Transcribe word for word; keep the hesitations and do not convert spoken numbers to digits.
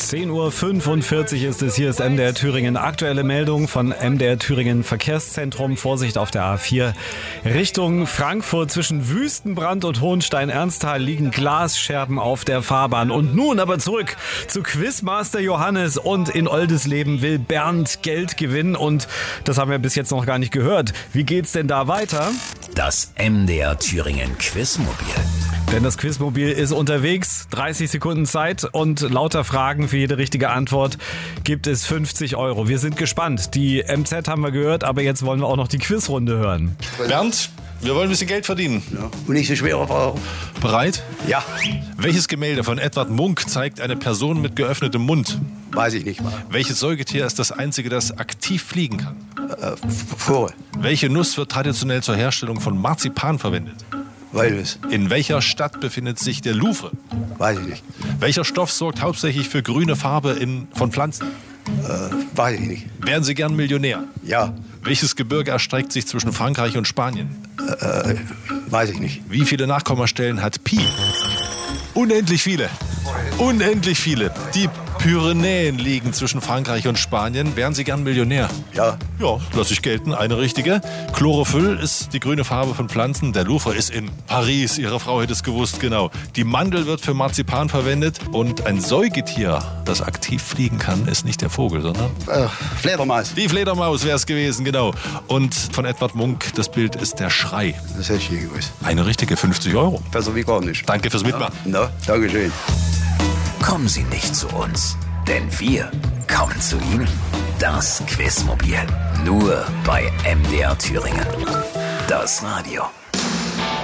zehn Uhr fünfundvierzig ist es. Hier ist M D R Thüringen. Aktuelle Meldung von M D R Thüringen Verkehrszentrum. Vorsicht auf der A vier Richtung Frankfurt. Zwischen Wüstenbrand und Hohenstein-Ernsthal liegen Glasscherben auf der Fahrbahn. Und nun aber zurück zu Quizmaster Johannes. Und in Oldesleben will Bernd Geld gewinnen. Und das haben wir bis jetzt noch gar nicht gehört. Wie geht's denn da weiter? Das M D R Thüringen Quizmobil. Denn das Quizmobil ist unterwegs, dreißig Sekunden Zeit und lauter Fragen für jede richtige Antwort gibt es fünfzig Euro. Wir sind gespannt. Die M Z haben wir gehört, aber jetzt wollen wir auch noch die Quizrunde hören. Bernd, wir wollen ein bisschen Geld verdienen. Ja. Und nicht so schwere Fragen. Bereit? Ja. Welches Gemälde von Edvard Munch zeigt eine Person mit geöffnetem Mund? Weiß ich nicht mal. Welches Säugetier ist das einzige, das aktiv fliegen kann? Äh, Vogel. Welche Nuss wird traditionell zur Herstellung von Marzipan verwendet? Walnuss. In welcher Stadt befindet sich der Louvre? Weiß ich nicht. Welcher Stoff sorgt hauptsächlich für grüne Farbe in, von Pflanzen? Äh, weiß ich nicht. Wären Sie gern Millionär? Ja. Welches Gebirge erstreckt sich zwischen Frankreich und Spanien? Äh, weiß ich nicht. Wie viele Nachkommastellen hat Pi? Unendlich viele. Unendlich viele. Die Pyrenäen liegen zwischen Frankreich und Spanien. Wären Sie gern Millionär? Ja. Ja, lasse ich gelten. Eine richtige. Chlorophyll ist die grüne Farbe von Pflanzen. Der Louvre ist in Paris. Ihre Frau hätte es gewusst, genau. Die Mandel wird für Marzipan verwendet. Und ein Säugetier, das aktiv fliegen kann, ist nicht der Vogel, sondern... Äh, Fledermaus. Die Fledermaus wäre es gewesen, genau. Und von Edvard Munch, das Bild ist der Schrei. Das hätte ich nie gewusst. Eine richtige, fünfzig Euro. Besser wie gar nicht. Danke fürs Mitmachen. Na, danke schön. Kommen Sie nicht zu uns, denn wir kommen zu Ihnen. Das Quizmobil. Nur bei M D R Thüringen. Das Radio.